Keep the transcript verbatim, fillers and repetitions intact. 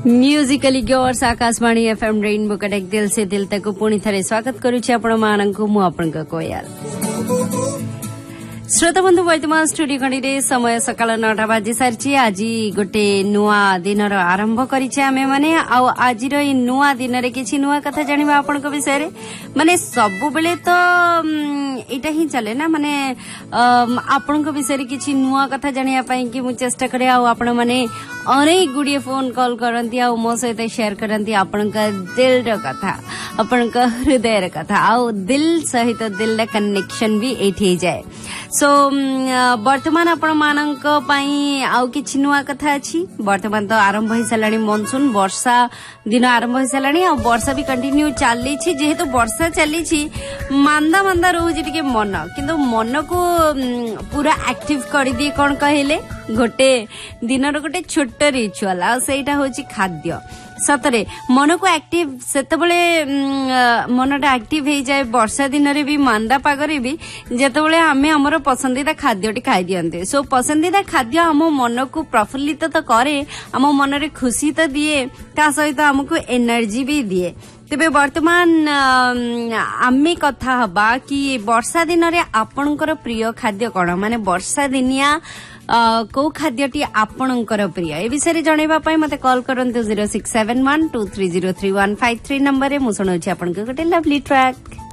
Musically गर्स Akashvani FM rainbow connect दिल से दिल तक पुणी थे स्वागत करुच्ची आपण मानकु मु आपण कोयल श्रोता बंधु वर्तमान स्टूडियो खंडी समय सकाल नौटा बाजी सारी आज गोटे नुआ दिन आरंभ करिछे आमे माने आज नुआ दिन रे किछि नुआ कथा जानिबा आपण को विषय रे माने सब बेले तो एटा ही चले ना माने आपण को विषय रे किछि नुआ कथा जानिया पई कि मु चेष्टा करे आ आपण माने अनेक गुड़िए फोन कॉल करती आ मो सहित शेयर करती आपण का दिल रो कथा आपण का हृदय रो कथा आ दिल सहित दिल कनेक्शन भी एठी जाए सो वर्तमान आपण मानक पई आउ किछि नुआ कथा अछि वर्तमान तो आरंभ होई सलाणी मॉनसून वर्षा दिन आरंभ होई सलाणी आ वर्षा भी कंटिन्यू चली छी जेहेतु वर्षा चली छी मांदा मांदा रहउजी टिके मन किंतु मन को पूरा एक्टिव कर दिए कोन कहिले गोटे दिनर गोटे छोट रिचुअल आ सेटा होची खाद्य सतरे मन को एक्टिव सेतबले मनटा एक्टिव हो जाए वर्षा दिन रे भी मांदा पागरे भी जेतबले आमे हमर पसंदीदा खाद्यटी खाई दियंते सो पसंदीदा खाद्य हम मन को प्रफुल्लित तो करे हम मन रे खुशी तो दिए ता सहित हमको एनर्जी भी दिए तेबे वर्तमान आमे कथा हबा कि वर्षा दिन रे आपणकर प्रिय खाद्य कोन माने वर्षा दिनिया को खाद्यटी आपणकर प्रिय ए विषय जणेबा पई मते कॉल करंतु zero six seven one two three zero three one five three number रे मु सुनाउछि आपन के गोटे लवली ट्रैक।